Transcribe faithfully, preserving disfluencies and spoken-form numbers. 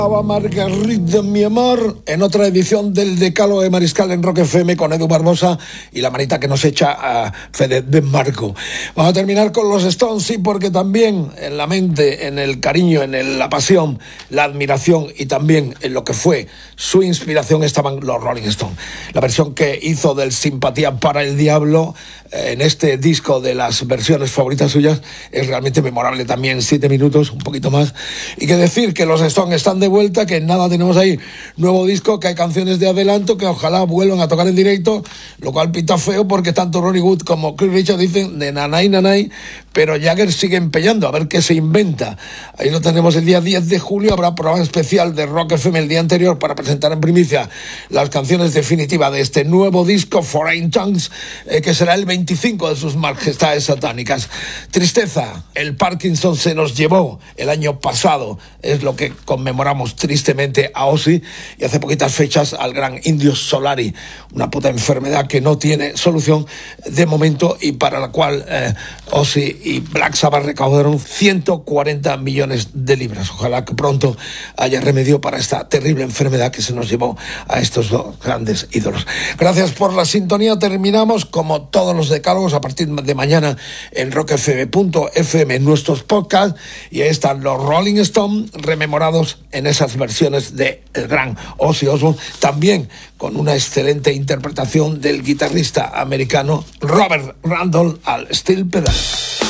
Marguerite, mi amor, en otra edición del Decálogo de Mariscal en Rock F M con Edu Barbosa y la manita que nos echa a Fede de Marco. Vamos a terminar con los Stones, sí, porque también en la mente, en el cariño, en el, la pasión, la admiración y también en lo que fue su inspiración estaban los Rolling Stones. La versión que hizo del Simpatía para el Diablo eh, en este disco de las versiones favoritas suyas es realmente memorable también, siete minutos, un poquito más. Y que decir que los Stones están de vuelta, que nada tenemos ahí nuevo disco, que hay canciones de adelanto que ojalá vuelvan a tocar en directo, lo cual pinta feo porque tanto Ronnie Wood como Chris Richards dicen de nanay nanay, pero Jagger sigue empeñando a ver qué se inventa. Ahí lo tenemos el día diez de julio, habrá programa especial de Rock F M el día anterior para presentar en primicia las canciones definitivas de este nuevo disco Foreign Tongues, eh, que será el veinticinco de sus majestades satánicas. Tristeza, el Parkinson se nos llevó el año pasado, es lo que conmemoramos tristemente a Ozzy, y hace poquitas fechas al gran Indio Solari, una puta enfermedad que no tiene solución de momento y para la cual eh, Ozzy y Black Sabbath recaudaron ciento cuarenta millones de libras. Ojalá que pronto haya remedio para esta terrible enfermedad que se nos llevó a estos dos grandes ídolos. Gracias por la sintonía. Terminamos como todos los decálogos a partir de mañana en rock f m punto f m en nuestros podcasts, y ahí están los Rolling Stones rememorados en esas versiones de el gran Ozzy Osbourne, también con una excelente interpretación del guitarrista americano Robert Randall al steel pedal.